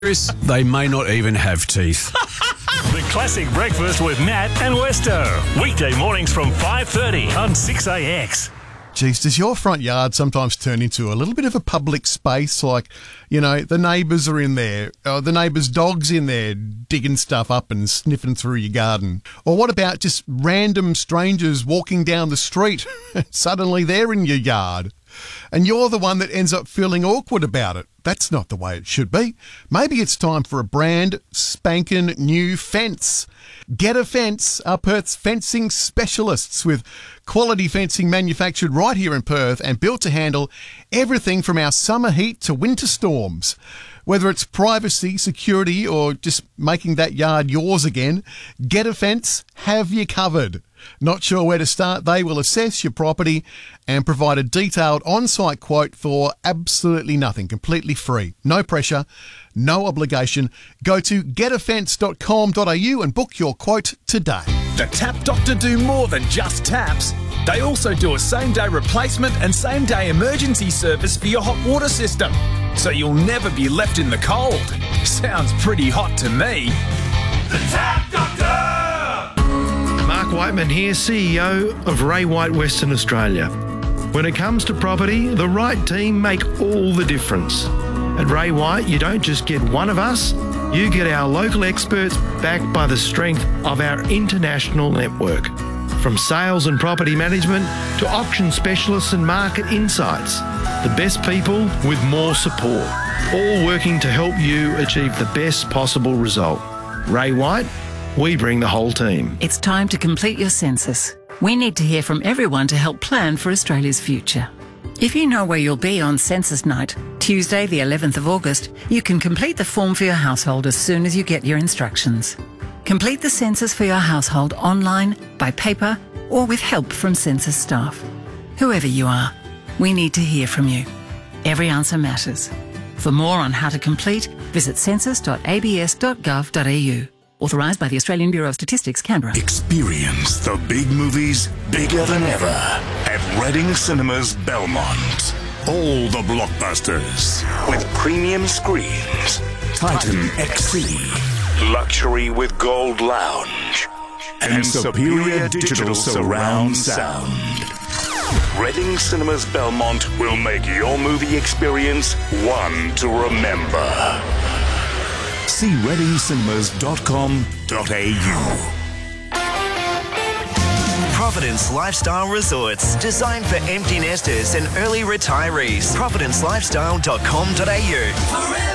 Chris, they may not even have teeth. The Classic Breakfast with Matt and Westo. Weekday mornings from 5:30 on 6AX. Geez, does your front yard sometimes turn into a little bit of a public space? Like, you know, the neighbours are in there, or the neighbours' dog's in there digging stuff up and sniffing through your garden. Or what about just random strangers walking down the street? Suddenly they're in your yard. And you're the one that ends up feeling awkward about it. That's not the way it should be. Maybe it's time for a brand spanking new fence. Get a Fence are Perth's fencing specialists with quality fencing manufactured right here in Perth and built to handle everything from our summer heat to winter storms. Whether it's privacy, security, or just making that yard yours again, Get a Fence have you covered. Not sure where to start? They will assess your property and provide a detailed on-site quote for absolutely nothing, completely free. No pressure, no obligation. Go to getafence.com.au and book your quote today. The Tap Doctor do more than just taps. They also do a same-day replacement and same-day emergency service for your hot water system, so you'll never be left in the cold. Sounds pretty hot to me. The Tap Doctor! Mark Whiteman here, CEO of Ray White Western Australia. When it comes to property, the right team make all the difference. At Ray White, you don't just get one of us, you get our local experts backed by the strength of our international network. From sales and property management to auction specialists and market insights, the best people with more support, all working to help you achieve the best possible result. Ray White, we bring the whole team. It's time to complete your census. We need to hear from everyone to help plan for Australia's future. If you know where you'll be on census night, Tuesday the 11th of August, you can complete the form for your household as soon as you get your instructions. Complete the census for your household online, by paper, or with help from census staff. Whoever you are, we need to hear from you. Every answer matters. For more on how to complete, visit census.abs.gov.au. Authorised by the Australian Bureau of Statistics, Canberra. Experience the big movies bigger than ever at Reading Cinemas Belmont. All the blockbusters with premium screens, Titan XC, luxury with gold lounge, and superior digital surround sound. Reading Cinemas Belmont will make your movie experience one to remember. See readingcinemas.com.au. Providence Lifestyle Resorts, designed for empty nesters and early retirees. providencelifestyle.com.au.